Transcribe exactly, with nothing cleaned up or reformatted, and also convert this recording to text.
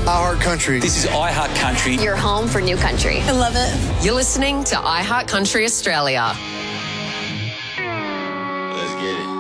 iHeart Country. This is iHeart Country. Your home for new country. I love it. You're listening to iHeart Country Australia. Let's get it.